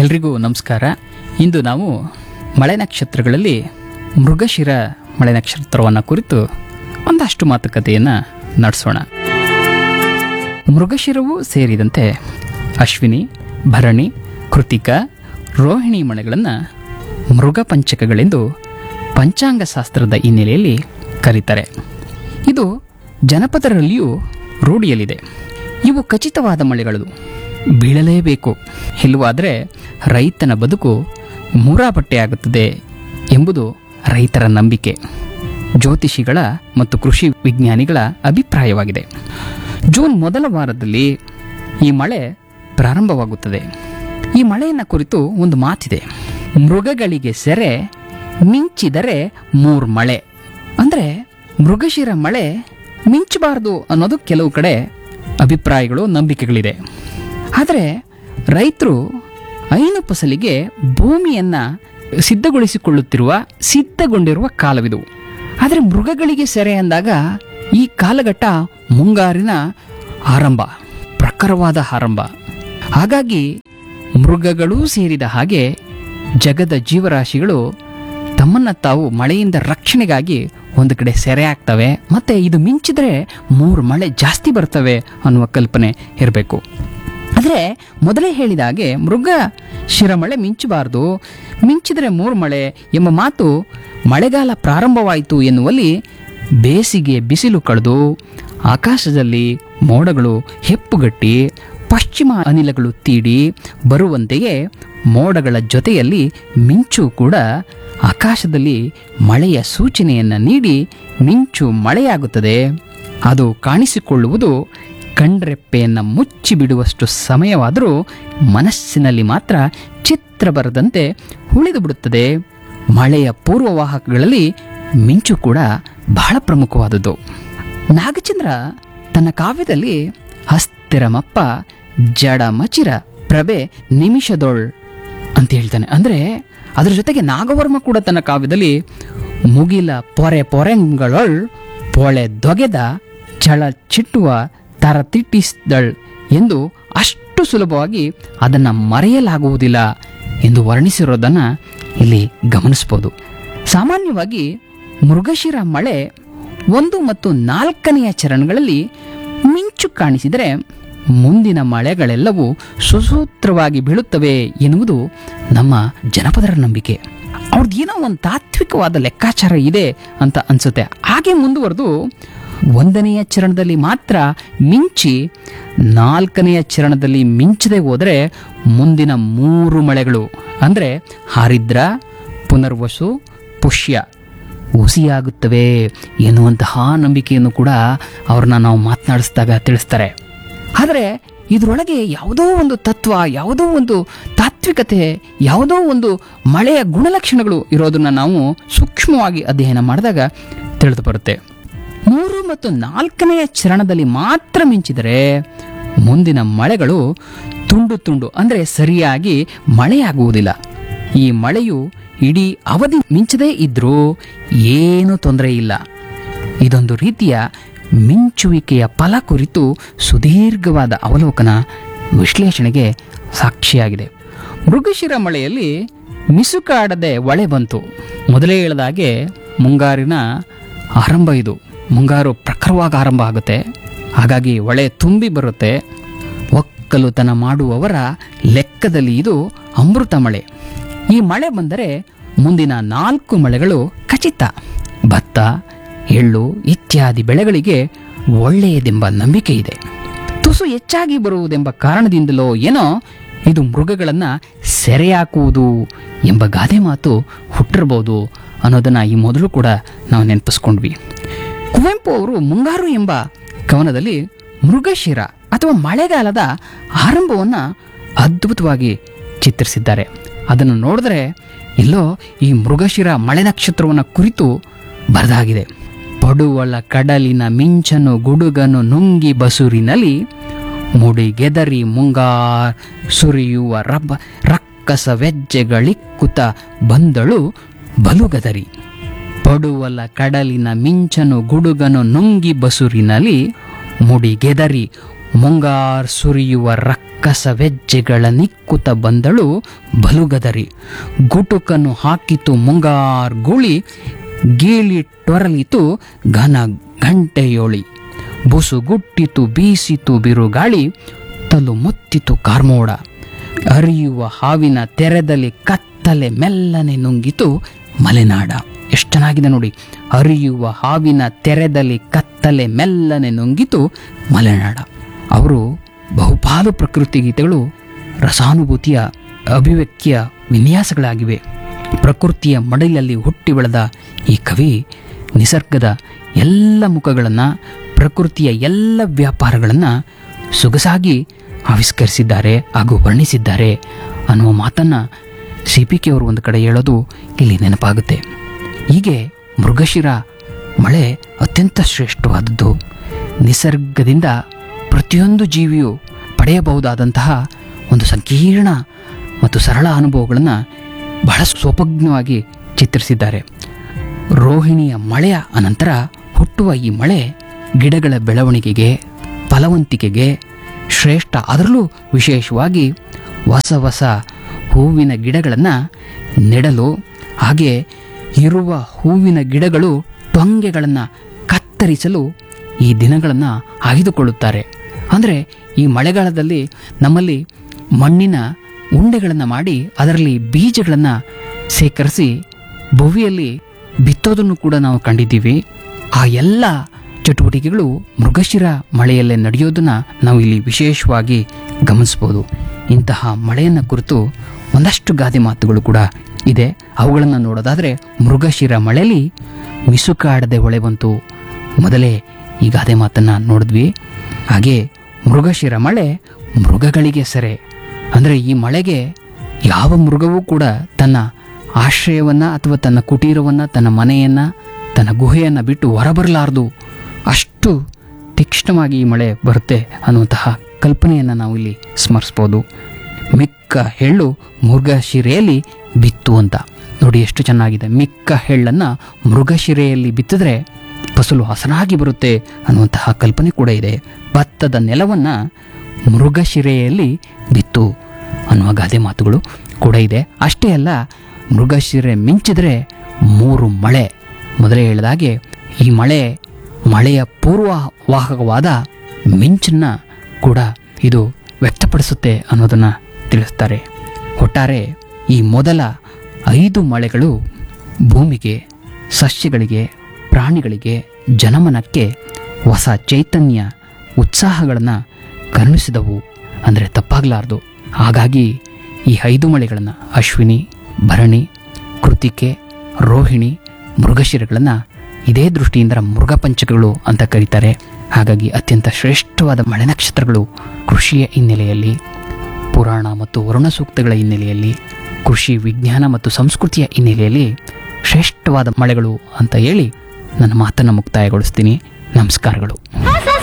ಎಲ್ರಿಗೂ ನಮಸ್ಕಾರ. ಇಂದು ನಾವು ಮಳೆ ನಕ್ಷತ್ರಗಳಲ್ಲಿ ಮೃಗಶಿರ ಮಳೆ ನಕ್ಷತ್ರವನ್ನು ಕುರಿತು ಒಂದಷ್ಟು ಮಾತುಕತೆಯನ್ನು ನಡೆಸೋಣ. ಮೃಗಶಿರವೂ ಸೇರಿದಂತೆ ಅಶ್ವಿನಿ, ಭರಣಿ, ಕೃತಿಕ, ರೋಹಿಣಿ ಮಳೆಗಳನ್ನು ಮೃಗ ಪಂಚಕಗಳೆಂದು ಪಂಚಾಂಗ ಶಾಸ್ತ್ರದ ಹಿನ್ನೆಲೆಯಲ್ಲಿ ಕರೀತಾರೆ. ಇದು ಜನಪದರಲ್ಲಿಯೂ ರೂಢಿಯಲ್ಲಿದೆ. ಇವು ಖಚಿತವಾದ ಮಳೆಗಳು, ಬೀಳಲೇಬೇಕು, ಇಲ್ಲವಾದರೆ ರೈತನ ಬದುಕು ಮೂರಾಪಟ್ಟೆಯಾಗುತ್ತದೆ ಎಂಬುದು ರೈತರ ನಂಬಿಕೆ, ಜ್ಯೋತಿಷಿಗಳ ಮತ್ತು ಕೃಷಿ ವಿಜ್ಞಾನಿಗಳ ಅಭಿಪ್ರಾಯವಾಗಿದೆ. ಜೂನ್ ಮೊದಲ ವಾರದಲ್ಲಿ ಈ ಮಳೆ ಪ್ರಾರಂಭವಾಗುತ್ತದೆ. ಈ ಮಳೆಯನ್ನು ಕುರಿತು ಒಂದು ಮಾತಿದೆ, ಮೃಗಗಳಿಗೆ ಸೆರೆ ಮಿಂಚಿದರೆ 3 ಮಳೆ. ಅಂದರೆ ಮೃಗಶಿರ ಮಳೆ ಮಿಂಚಬಾರದು ಅನ್ನೋದು ಕೆಲವು ಕಡೆ ಅಭಿಪ್ರಾಯಗಳು, ನಂಬಿಕೆಗಳಿದೆ. ಆದರೆ ರೈತರು ಐನು ಫಸಲಿಗೆ ಭೂಮಿಯನ್ನು ಸಿದ್ಧಗೊಂಡಿರುವ ಕಾಲವಿದು. ಆದರೆ ಮೃಗಗಳಿಗೆ ಸೆರೆ ಅಂದಾಗ ಈ ಕಾಲಘಟ್ಟ ಮುಂಗಾರಿನ ಆರಂಭ, ಪ್ರಖರವಾದ ಆರಂಭ. ಹಾಗಾಗಿ ಮೃಗಗಳೂ ಸೇರಿದ ಹಾಗೆ ಜಗದ ಜೀವರಾಶಿಗಳು ತಮ್ಮನ್ನು ತಾವು ಮಳೆಯಿಂದ ರಕ್ಷಣೆಗಾಗಿ ಒಂದು ಕಡೆ ಸೆರೆ ಆಗ್ತವೆ. ಮತ್ತು ಇದು ಮಿಂಚಿದ್ರೆ 3 ಮಳೆ ಜಾಸ್ತಿ ಬರ್ತವೆ ಅನ್ನುವ ಕಲ್ಪನೆ ಇರಬೇಕು. ಆದರೆ ಮೊದಲೇ ಹೇಳಿದ ಹಾಗೆ ಮೃಗ ಶಿರಮಳೆ ಮಿಂಚಬಾರ್ದು, ಮಿಂಚಿದರೆ 3 ಮಳೆ ಎಂಬ ಮಾತು ಮಳೆಗಾಲ ಪ್ರಾರಂಭವಾಯಿತು ಎನ್ನುವಲ್ಲಿ ಬೇಸಿಗೆ ಬಿಸಿಲು ಕಳೆದು ಆಕಾಶದಲ್ಲಿ ಮೋಡಗಳು ಹೆಪ್ಪುಗಟ್ಟಿ ಪಶ್ಚಿಮ ಅನಿಲಗಳು ತೀಡಿ ಬರುವಂತೆಯೇ ಮೋಡಗಳ ಜೊತೆಯಲ್ಲಿ ಮಿಂಚು ಕೂಡ ಆಕಾಶದಲ್ಲಿ ಮಳೆಯ ಸೂಚನೆಯನ್ನು ನೀಡಿ ಮಿಂಚು ಮಳೆಯಾಗುತ್ತದೆ. ಅದು ಕಾಣಿಸಿಕೊಳ್ಳುವುದು ಕಣ್ರೆಪ್ಪೆಯನ್ನು ಮುಚ್ಚಿಬಿಡುವಷ್ಟು ಸಮಯವಾದರೂ ಮನಸ್ಸಿನಲ್ಲಿ ಮಾತ್ರ ಚಿತ್ರ ಬರದಂತೆ ಉಳಿದು ಬಿಡುತ್ತದೆ. ಮಳೆಯ ಪೂರ್ವವಾಹಕಗಳಲ್ಲಿ ಮಿಂಚು ಕೂಡ ಬಹಳ ಪ್ರಮುಖವಾದದ್ದು. ನಾಗಚಂದ್ರ ತನ್ನ ಕಾವ್ಯದಲ್ಲಿ ಹಸ್ತಿರಮಪ್ಪ ಜಡ ಮಚಿರ ಪ್ರಭೆ ನಿಮಿಷದೊಳ್ ಅಂತ ಹೇಳ್ತಾನೆ. ಅಂದರೆ ಅದರ ಜೊತೆಗೆ ನಾಗವರ್ಮ ಕೂಡ ತನ್ನ ಕಾವ್ಯದಲ್ಲಿ ಮುಗಿಲ ಪೊರೆಂಗಳೊಳ್ ಪೊಳೆ ದೊಗೆದ ಚಳ ಚಿಟ್ಟುವ ತರ ತಿಟ್ಟಿಸಿದಳ್ ಎಂದು ಅಷ್ಟು ಸುಲಭವಾಗಿ ಅದನ್ನು ಮರೆಯಲಾಗುವುದಿಲ್ಲ ಎಂದು ವರ್ಣಿಸಿರೋದನ್ನು ಇಲ್ಲಿ ಗಮನಿಸ್ಬೋದು. ಸಾಮಾನ್ಯವಾಗಿ ಮೃಗಶಿರ ಮಳೆ 1 ಮತ್ತು 4ನೆಯ ಚರಣಗಳಲ್ಲಿ ಮಿಂಚು ಕಾಣಿಸಿದರೆ ಮುಂದಿನ ಮಳೆಗಳೆಲ್ಲವೂ ಸುಸೂತ್ರವಾಗಿ ಬೀಳುತ್ತವೆ ಎನ್ನುವುದು ನಮ್ಮ ಜನಪದರ ನಂಬಿಕೆ. ಅವ್ರದ್ದು ಏನೋ ಒಂದು ತಾತ್ವಿಕವಾದ ಲೆಕ್ಕಾಚಾರ ಇದೆ ಅಂತ ಅನಿಸುತ್ತೆ. ಹಾಗೆ ಮುಂದುವರೆದು 1ನೆಯ ಚರಣದಲ್ಲಿ ಮಾತ್ರ ಮಿಂಚಿ 4ನೆಯ ಚರಣದಲ್ಲಿ ಮಿಂಚದೆ ಹೋದರೆ ಮುಂದಿನ 3 ಮಳೆಗಳು ಅಂದರೆ ಹಾರಿದ್ರ, ಪುನರ್ವಸು, ಪುಷ್ಯ ಹುಸಿಯಾಗುತ್ತವೆ ಎನ್ನುವಂತಹ ನಂಬಿಕೆಯನ್ನು ಕೂಡ ಅವ್ರನ್ನ ನಾವು ಮಾತನಾಡಿಸಿದಾಗ ತಿಳಿಸ್ತಾರೆ. ಆದರೆ ಇದರೊಳಗೆ ಯಾವುದೋ ಒಂದು ತತ್ವ, ಯಾವುದೋ ಒಂದು ತಾತ್ವಿಕತೆ, ಯಾವುದೋ ಒಂದು ಮಳೆಯ ಗುಣಲಕ್ಷಣಗಳು ಇರೋದನ್ನು ನಾವು ಸೂಕ್ಷ್ಮವಾಗಿ ಅಧ್ಯಯನ ಮಾಡಿದಾಗ ತಿಳಿದು ಬರುತ್ತೆ. 3 ಮತ್ತು 4ನೆಯ ಚರಣದಲ್ಲಿ ಮಾತ್ರ ಮಿಂಚಿದರೆ ಮುಂದಿನ ಮಳೆಗಳು ತುಂಡು ಅಂದರೆ ಸರಿಯಾಗಿ ಮಳೆಯಾಗುವುದಿಲ್ಲ. ಈ ಮಳೆಯು ಇಡೀ ಅವಧಿ ಮಿಂಚದೇ ಇದ್ರೂ ಏನೂ ತೊಂದರೆ ಇಲ್ಲ. ಇದೊಂದು ರೀತಿಯ ಮಿಂಚುವಿಕೆಯ ಫಲ ಕುರಿತು ಸುದೀರ್ಘವಾದ ಅವಲೋಕನ, ವಿಶ್ಲೇಷಣೆಗೆ ಸಾಕ್ಷಿಯಾಗಿದೆ. ಮೃಗಶಿರ ಮಳೆಯಲ್ಲಿ ಮಿಸುಕಾಡದೆ ಹೊಳೆ ಬಂತು. ಮೊದಲೇ ಹೇಳಿದಾಗೆ ಮುಂಗಾರಿನ ಆರಂಭ ಇದು. ಮುಂಗಾರು ಪ್ರಖರವಾಗಿ ಆರಂಭ ಆಗುತ್ತೆ. ಹಾಗಾಗಿ ಹೊಳೆ ತುಂಬಿ ಬರುತ್ತೆ. ಒಕ್ಕಲುತನ ಮಾಡುವವರ ಲೆಕ್ಕದಲ್ಲಿ ಇದು ಅಮೃತ ಮಳೆ. ಈ ಮಳೆ ಬಂದರೆ ಮುಂದಿನ 4 ಮಳೆಗಳು ಖಚಿತ. ಭತ್ತ, ಎಳ್ಳು ಇತ್ಯಾದಿ ಬೆಳೆಗಳಿಗೆ ಒಳ್ಳೆಯದೆಂಬ ನಂಬಿಕೆ ಇದೆ. ತುಸು ಹೆಚ್ಚಾಗಿ ಬರುವುದೆಂಬ ಕಾರಣದಿಂದಲೋ ಏನೋ ಇದು ಮೃಗಗಳನ್ನು ಸೆರೆ ಹಾಕುವುದು ಎಂಬ ಗಾದೆ ಮಾತು ಹುಟ್ಟಿರ್ಬೋದು ಅನ್ನೋದನ್ನು ಈ ಮೊದಲು ಕೂಡ ನಾವು ನೆನಪಿಸ್ಕೊಂಡ್ವಿ. ಕುವೆಂಪು ಅವರು ಮುಂಗಾರು ಎಂಬ ಕವನದಲ್ಲಿ ಮೃಗಶಿರ ಅಥವಾ ಮಳೆಗಾಲದ ಆರಂಭವನ್ನು ಅದ್ಭುತವಾಗಿ ಚಿತ್ರಿಸಿದ್ದಾರೆ. ಅದನ್ನು ನೋಡಿದ್ರೆ ಎಲ್ಲೋ ಈ ಮೃಗಶಿರ ಮಳೆ ನಕ್ಷತ್ರವನ್ನು ಕುರಿತು ಬರೆದಾಗಿದೆ. ಪಡುವಳ ಕಡಲಿನ ಮಿಂಚನು ಗುಡುಗನು ನುಂಗಿ ಬಸುರಿನಲ್ಲಿ ಮುಡಿಗೆದರಿ ಮುಂಗಾರ್ ಸುರಿಯುವ ರಕ್ಕಸ ವೆಜ್ಜೆಗಳಿಕ್ಕುತ ಬಂದಳು ಬಲುಗದರಿ. ಪಡುವಲ ಕಡಲಿನ ಮಿಂಚನು ಗುಡುಗನು ನುಂಗಿ ಬಸುರಿನಲ್ಲಿ ಮುಡಿಗೆದರಿ ಮುಂಗಾರ್ ಸುರಿಯುವ ರಕ್ಕಸ ಕಸವೆಜ್ಜೆಗಳ ನಿಕ್ಕುತ ಬಂದಳು ಬಲುಗದರಿ. ಗುಟುಕನ್ನು ಹಾಕಿತು ಮುಂಗಾರ್ ಗೂಳಿ, ಗೀಳಿಟ್ಟೊರಲಿತು ಘನ ಗಂಟೆಯೋಳಿ. ಬುಸುಗುಟ್ಟಿತು ಬೀಸಿತು ಬಿರುಗಾಳಿ, ತಲು ಮುತ್ತಿತು ಕಾರ್ಮೋಡ. ಅರಿಯುವ ಹಾವಿನ ತೆರೆದಲ್ಲಿ ಕತ್ತಲೆ ಮೆಲ್ಲನೆ ನುಂಗಿತು ಮಲೆನಾಡ. ಎಷ್ಟು ಚೆನ್ನಾಗಿದೆ ನೋಡಿ. ಅರಿಯುವ ಹಾವಿನ ತೆರೆದಲ್ಲಿ ಕತ್ತಲೆ ಮೆಲ್ಲನೆ ನುಂಗಿತು ಮಲೆನಾಡ. ಅವರು ಬಹುಪಾಲು ಪ್ರಕೃತಿ ಗೀತೆಗಳು ರಸಾನುಭೂತಿಯ ಅಭಿವ್ಯಕ್ತಿಯ ವಿನ್ಯಾಸಗಳಾಗಿವೆ. ಪ್ರಕೃತಿಯ ಮಡಿಲಲ್ಲಿ ಹುಟ್ಟಿ ಬೆಳೆದ ಈ ಕವಿ ನಿಸರ್ಗದ ಎಲ್ಲ ಮುಖಗಳನ್ನು, ಪ್ರಕೃತಿಯ ಎಲ್ಲ ವ್ಯಾಪಾರಗಳನ್ನು ಸೊಗಸಾಗಿ ಆವಿಷ್ಕರಿಸಿದ್ದಾರೆ ಹಾಗೂ ವರ್ಣಿಸಿದ್ದಾರೆ ಅನ್ನುವ ಮಾತನ್ನು CPK ಅವರು ಒಂದು ಕಡೆ ಹೇಳೋದು ಇಲ್ಲಿ ನೆನಪಾಗುತ್ತೆ. ಹೀಗೆ ಮೃಗಶಿರ ಮಳೆ ಅತ್ಯಂತ ಶ್ರೇಷ್ಠವಾದದ್ದು. ನಿಸರ್ಗದಿಂದ ಪ್ರತಿಯೊಂದು ಜೀವಿಯು ಪಡೆಯಬಹುದಾದಂತಹ ಒಂದು ಸಂಕೀರ್ಣ ಮತ್ತು ಸರಳ ಅನುಭವಗಳನ್ನು ಬಹಳ ಸೋಪಜ್ಞವಾಗಿ ಚಿತ್ರಿಸಿದ್ದಾರೆ. ರೋಹಿಣಿಯ ಮಳೆಯ ಅನಂತರ ಹುಟ್ಟುವ ಈ ಮಳೆ ಗಿಡಗಳ ಬೆಳವಣಿಗೆಗೆ, ಫಲವಂತಿಕೆಗೆ ಶ್ರೇಷ್ಠ. ಅದರಲ್ಲೂ ವಿಶೇಷವಾಗಿ ಹೊಸ ಹೊಸ ಹೂವಿನ ಗಿಡಗಳನ್ನು ನೆಡಲು, ಹಾಗೆ ಇರುವ ಹೂವಿನ ಗಿಡಗಳು ಟೊಂಗೆಗಳನ್ನು ಕತ್ತರಿಸಲು ಈ ದಿನಗಳನ್ನು ಆಯ್ದುಕೊಳ್ಳುತ್ತಾರೆ. ಅಂದರೆ ಈ ಮಳೆಗಾಲದಲ್ಲಿ ನಮ್ಮಲ್ಲಿ ಮಣ್ಣಿನ ಉಂಡೆಗಳನ್ನು ಮಾಡಿ ಅದರಲ್ಲಿ ಬೀಜಗಳನ್ನು ಸೇಕರಿಸಿ ಭುವಿಯಲ್ಲಿ ಬಿತ್ತೋದನ್ನು ಕೂಡ ನಾವು ಕಂಡಿದ್ದೀವಿ. ಆ ಎಲ್ಲ ಚಟುವಟಿಕೆಗಳು ಮೃಗಶಿರ ಮಳೆಯಲ್ಲೇ ನಡೆಯೋದನ್ನು ನಾವು ಇಲ್ಲಿ ವಿಶೇಷವಾಗಿ ಗಮನಿಸ್ಬೋದು. ಇಂತಹ ಮಳೆಯನ್ನು ಕುರಿತು ಒಂದಷ್ಟು ಗಾದೆ ಮಾತುಗಳು ಕೂಡ ಇದೆ. ಅವುಗಳನ್ನು ನೋಡೋದಾದರೆ, ಮೃಗಶಿರ ಮಳೆಯಲ್ಲಿ ಮಿಸುಕಾಡದೆ ಹೊಳೆ ಬಂತು. ಮೊದಲೇ ಈ ಗಾದೆ ಮಾತನ್ನು ನೋಡಿದ್ವಿ. ಹಾಗೆ ಮೃಗಶಿರ ಮಳೆ ಮೃಗಗಳಿಗೆ ಸೆರೆ. ಅಂದರೆ ಈ ಮಳೆಗೆ ಯಾವ ಮೃಗವೂ ಕೂಡ ತನ್ನ ಆಶ್ರಯವನ್ನು ಅಥವಾ ತನ್ನ ಕುಟೀರವನ್ನು, ತನ್ನ ಮನೆಯನ್ನು, ತನ್ನ ಗುಹೆಯನ್ನು ಬಿಟ್ಟು ಹೊರಬರಲಾರದು. ಅಷ್ಟು ತೀಕ್ಷ್ಣವಾಗಿ ಈ ಮಳೆ ಬರುತ್ತೆ ಅನ್ನುವಂತಹ ಕಲ್ಪನೆಯನ್ನು ನಾವು ಇಲ್ಲಿ ಸ್ಮರಿಸ್ಬೋದು. ಮಿಕ್ಕ ಎಳ್ಳು ಮೃಗಶಿರೆಯಲ್ಲಿ ಬಿತ್ತು ಅಂತ ನೋಡಿ, ಎಷ್ಟು ಚೆನ್ನಾಗಿದೆ. ಮಿಕ್ಕ ಎಳ್ಳನ್ನು ಮೃಗಶಿರೆಯಲ್ಲಿ ಬಿತ್ತಿದ್ರೆ ಫಸಲು ಹಸನಾಗಿ ಬರುತ್ತೆ ಅನ್ನುವಂತಹ ಕಲ್ಪನೆ ಕೂಡ ಇದೆ. ಭತ್ತದ ನೆಲವನ್ನು ಮೃಗಶಿರೆಯಲ್ಲಿ ಬಿತ್ತು ಅನ್ನುವ ಗಾದೆ ಮಾತುಗಳು ಕೂಡ ಇದೆ. ಅಷ್ಟೇ ಅಲ್ಲ, ಮೃಗಶಿರೆ ಮಿಂಚಿದ್ರೆ 3 ಮಳೆ. ಮೊದಲೇ ಹೇಳಿದಾಗೆ ಈ ಮಳೆಯ ಪೂರ್ವವಾಹಕವಾದ ಮಿಂಚನ್ನು ಕೂಡ ಇದು ವ್ಯಕ್ತಪಡಿಸುತ್ತೆ ಅನ್ನೋದನ್ನು ತಿಳಿಸ್ತಾರೆ. ಒಟ್ಟಾರೆ ಈ ಮೊದಲ 5 ಮಳೆಗಳು ಭೂಮಿಗೆ, ಸಸ್ಯಗಳಿಗೆ, ಪ್ರಾಣಿಗಳಿಗೆ, ಜನಮನಕ್ಕೆ ಹೊಸ ಚೈತನ್ಯ, ಉತ್ಸಾಹಗಳನ್ನು ಕರುಣಿಸಿದವು ಅಂದರೆ ತಪ್ಪಾಗಲಾರದು. ಹಾಗಾಗಿ ಈ 5 ಮಳೆಗಳನ್ನು ಅಶ್ವಿನಿ, ಭರಣಿ, ಕೃತಿಕೆ, ರೋಹಿಣಿ, ಮೃಗಶಿರಗಳನ್ನು ಇದೇ ದೃಷ್ಟಿಯಿಂದ ಮೃಗಪಂಚಕಗಳು ಅಂತ ಕರೀತಾರೆ. ಹಾಗಾಗಿ ಅತ್ಯಂತ ಶ್ರೇಷ್ಠವಾದ ಮಳೆ ನಕ್ಷತ್ರಗಳು ಕೃಷಿಯ ಹಿನ್ನೆಲೆಯಲ್ಲಿ, ಪುರಾಣ ಮತ್ತು ವರುಣ ಸೂಕ್ತಗಳ ಹಿನ್ನೆಲೆಯಲ್ಲಿ, ಕೃಷಿ ವಿಜ್ಞಾನ ಮತ್ತು ಸಂಸ್ಕೃತಿಯ ಹಿನ್ನೆಲೆಯಲ್ಲಿ ಶ್ರೇಷ್ಠವಾದ ಮಳೆಗಳು ಅಂತ ಹೇಳಿ ನನ್ನ ಮಾತನ್ನು ಮುಕ್ತಾಯಗೊಳಿಸ್ತೀನಿ. ನಮಸ್ಕಾರಗಳು.